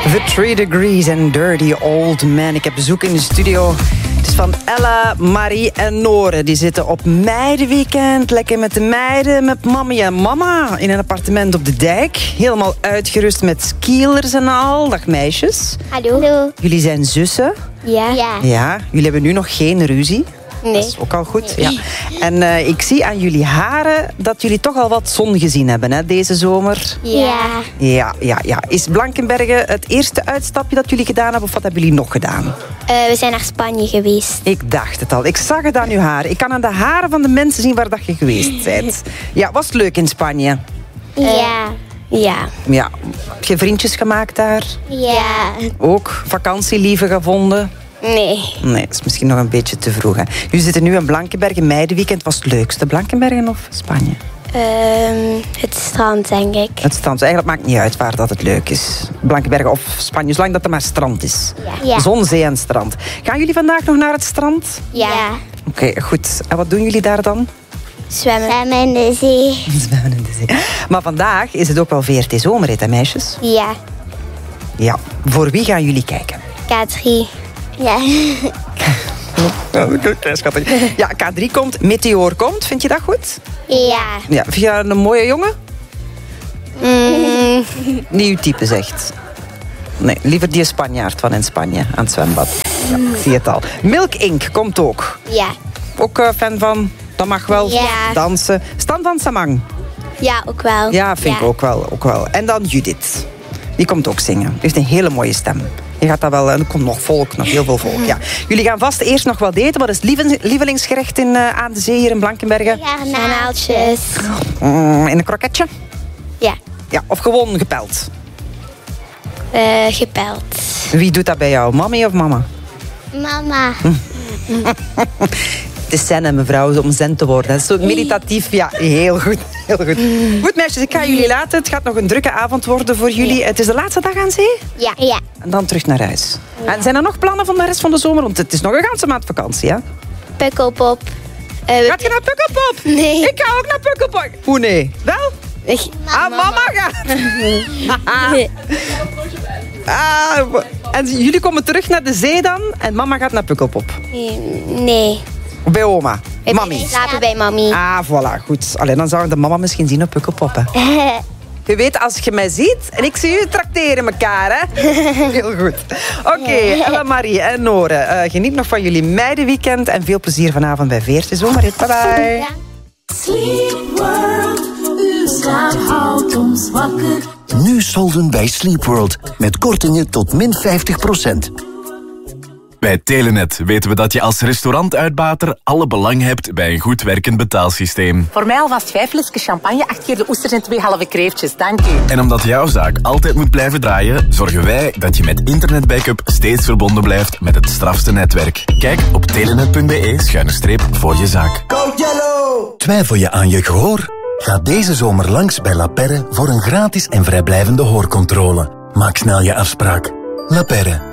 The 3 Degrees and Dirty Old Man. Ik heb bezoek in de studio. Het is van Ella, Marie en Nore. Die zitten op meidenweekend. Lekker met de meiden, met mami en mama. In een appartement op de dijk. Helemaal uitgerust met skielers en al. Dag meisjes. Hallo. Jullie zijn zussen. Ja. Jullie hebben nu nog geen ruzie. Nee. Dat is ook al goed. Nee. Ja. En ik zie aan jullie haren dat jullie toch al wat zon gezien hebben, hè, deze zomer. Ja. Is Blankenberge het eerste uitstapje dat jullie gedaan hebben, of wat hebben jullie nog gedaan? We zijn naar Spanje geweest. Ik dacht het al. Ik zag het aan uw haren. Ik kan aan de haren van de mensen zien waar dat je geweest bent. Ja, was het leuk in Spanje? Ja. Heb je vriendjes gemaakt daar? Ja. Ook vakantielieven gevonden? Nee, dat is misschien nog een beetje te vroeg. Hè. Jullie zitten nu in Blankenberge. Meidenweekend was het leukste. Blankenbergen of Spanje? Het strand, denk ik. Het strand. Eigenlijk maakt niet uit waar dat het leuk is. Blankenberge of Spanje, zolang dat er maar strand is. Ja. Zon, zee en strand. Gaan jullie vandaag nog naar het strand? Ja. Oké, goed. En wat doen jullie daar dan? Zwemmen in de zee. Zwemmen in de zee. Maar vandaag is het ook wel VRT Zomerrit, hè meisjes? Ja. Voor wie gaan jullie kijken? K3. Ja. Ja, K3 komt. Meteor komt. Vind je dat goed? Ja. Vind je dat een mooie jongen? Niet uw type, zegt. Nee, liever die Spanjaard van in Spanje aan het zwembad. Ja, ik zie het al. Milk Inc. komt ook. Ja. Ook fan van, dat mag wel, dansen. Stan van Samang. Ja, ook wel. Ja, vind ik ook wel. En dan Judith. Die komt ook zingen. Die heeft een hele mooie stem. Je gaat dat wel, er komt nog heel veel volk. Ja. Jullie gaan vast eerst nog wat eten. Wat is het lievelingsgerecht aan de zee hier in Blankenberge? Garnaaltjes. In een kroketje? Ja. Of gewoon gepeld? Gepeld. Wie doet dat bij jou? Mami of mama? Mama. Het is zen, mevrouw, om zen te worden. Dat is zo meditatief. Ja, heel goed. Goed, meisjes, ik ga jullie laten. Het gaat nog een drukke avond worden voor jullie. Ja. Het is de laatste dag aan zee? Ja. En dan terug naar huis. Ja. En zijn er nog plannen van de rest van de zomer? Want het is nog een ganse maand vakantie, hè? Pukkelpop. Gaat je naar Pukkelpop? Nee. Ik ga ook naar Pukkelpop. Hoe nee? Wel? Mama gaat. En jullie komen terug naar de zee dan? En mama gaat naar Pukkelpop? Nee. Bij oma? Mami? Slapen bij mami. Voilà, goed. Allee, dan zou de mama misschien zien op Pukkelpop, hè. Je weet, als je mij ziet en ik zie u trakteren elkaar, hè. Heel goed. Oké, Ella, Marie en Nore. Geniet nog van jullie meidenweekend en veel plezier vanavond bij VRT Zomerrit. Bye bye. Ja. Sleep World, uw slaap houdt ons wakker. Nu solden bij Sleep World met kortingen tot min 50%. Bij Telenet weten we dat je als restaurantuitbater alle belang hebt bij een goed werkend betaalsysteem. Voor mij alvast 5 flesjes champagne, 8 keer de oesters en 2 halve kreeftjes. Dank u. En omdat jouw zaak altijd moet blijven draaien, zorgen wij dat je met internetbackup steeds verbonden blijft met het strafste netwerk. Kijk op telenet.be/streep voor je zaak. Go Yellow! Twijfel je aan je gehoor? Ga deze zomer langs bij La Perre voor een gratis en vrijblijvende hoorcontrole. Maak snel je afspraak. La Perre.